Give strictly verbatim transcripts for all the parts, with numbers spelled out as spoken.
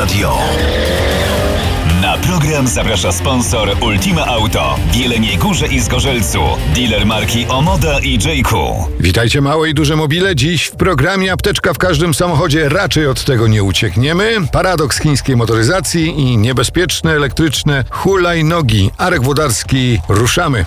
Autoradio. Na program zaprasza sponsor Ultima Auto w Jeleniej Górze i Zgorzelcu, dealer marki Omoda i Jayku. Witajcie małe i duże mobile. Dziś w programie apteczka w każdym samochodzie. Raczej od tego nie uciekniemy. Paradoks chińskiej motoryzacji i niebezpieczne elektryczne hulajnogi. Arek Włodarski, ruszamy.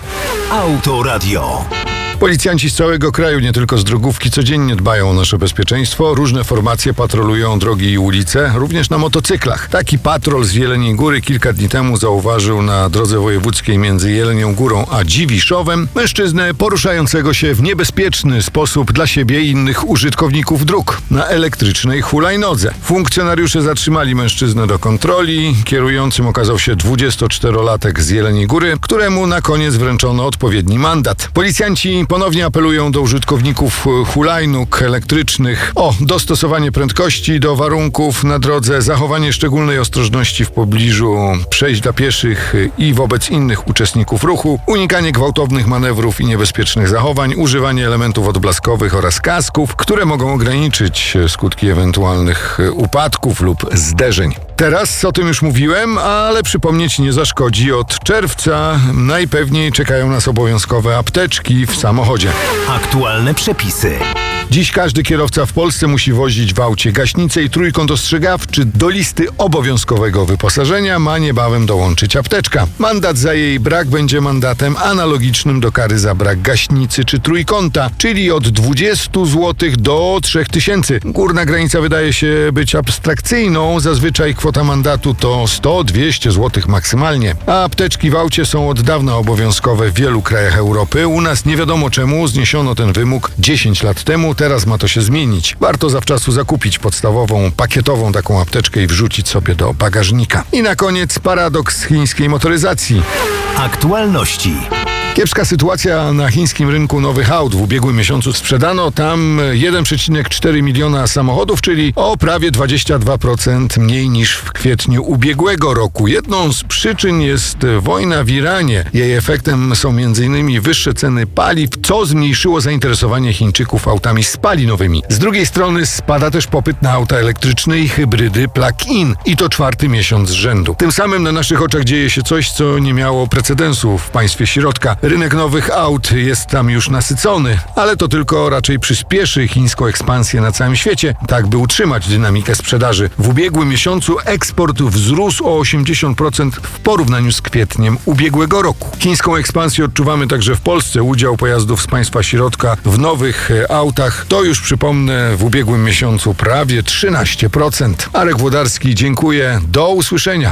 Autoradio. Policjanci z całego kraju, nie tylko z drogówki, codziennie dbają o nasze bezpieczeństwo. Różne formacje patrolują drogi i ulice, również na motocyklach. Taki patrol z Jeleniej Góry kilka dni temu zauważył na drodze wojewódzkiej między Jelenią Górą a Dziwiszowem mężczyznę poruszającego się w niebezpieczny sposób dla siebie i innych użytkowników dróg na elektrycznej hulajnodze. Funkcjonariusze zatrzymali mężczyznę do kontroli. Kierującym okazał się dwudziestoczterolatek z Jeleniej Góry, któremu na koniec wręczono odpowiedni mandat. Policjanci ponownie apelują do użytkowników hulajnóg elektrycznych o dostosowanie prędkości do warunków na drodze, zachowanie szczególnej ostrożności w pobliżu przejść dla pieszych i wobec innych uczestników ruchu, unikanie gwałtownych manewrów i niebezpiecznych zachowań, używanie elementów odblaskowych oraz kasków, które mogą ograniczyć skutki ewentualnych upadków lub zderzeń. Teraz o tym już mówiłem, ale przypomnieć nie zaszkodzi. Od czerwca najpewniej czekają nas obowiązkowe apteczki w samochodzie. Aktualne przepisy. Dziś każdy kierowca w Polsce musi wozić w aucie gaśnicę i trójkąt ostrzegawczy. Do listy obowiązkowego wyposażenia ma niebawem dołączyć apteczka. Mandat za jej brak będzie mandatem analogicznym do kary za brak gaśnicy czy trójkąta, czyli od dwudziestu złotych do trzech tysięcy. Górna granica wydaje się być abstrakcyjną. Zazwyczaj kwota mandatu to sto do dwustu złotych maksymalnie. A apteczki w aucie są od dawna obowiązkowe w wielu krajach Europy. U nas nie wiadomo czemu zniesiono ten wymóg dziesięć lat temu. Teraz ma to się zmienić. Warto zawczasu zakupić podstawową, pakietową taką apteczkę i wrzucić sobie do bagażnika. I na koniec paradoks chińskiej motoryzacji. Aktualności. Kiepska sytuacja na chińskim rynku nowych aut. W ubiegłym miesiącu sprzedano tam jeden przecinek cztery miliona samochodów, czyli o prawie dwadzieścia dwa procent mniej niż w kwietniu ubiegłego roku. Jedną z przyczyn jest wojna w Iranie. Jej efektem są między innymi wyższe ceny paliw, co zmniejszyło zainteresowanie Chińczyków autami spalinowymi. Z drugiej strony spada też popyt na auta elektryczne i hybrydy plug-in. I to czwarty miesiąc z rzędu. Tym samym na naszych oczach dzieje się coś, co nie miało precedensu w państwie środka. Rynek nowych aut jest tam już nasycony, ale to tylko raczej przyspieszy chińską ekspansję na całym świecie, tak by utrzymać dynamikę sprzedaży. W ubiegłym miesiącu eksport wzrósł o osiemdziesiąt procent w porównaniu z kwietniem ubiegłego roku. Chińską ekspansję odczuwamy także w Polsce. Udział pojazdów z państwa środka w nowych autach to już, przypomnę, w ubiegłym miesiącu prawie trzynaście procent. Arek Włodarski, dziękuję. Do usłyszenia.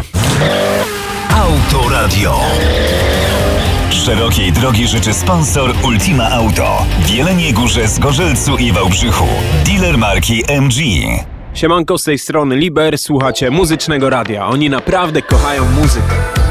Autoradio. Szerokiej drogi życzy sponsor Ultima Auto w Jeleniej Górze, Zgorzelcu i Wałbrzychu. Dealer marki M G. Siemanko, z tej strony Liber, słuchacie Muzycznego Radia. Oni naprawdę kochają muzykę.